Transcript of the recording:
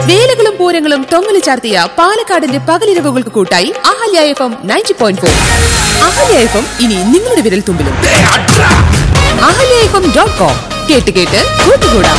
വേലകളും പൂരങ്ങളും തൊങ്ങല് ചാർത്തിയ പാലക്കാടിന്റെ പകലിരവുകൾക്ക് കൂട്ടായി അഹല്യ FM 90.4. അഹല്യ FM ഇനി നിങ്ങളുടെ വിരൽ തുമ്പിലും. ahlyafm.com കേട്ട് കൂട്ടുകൂടാം.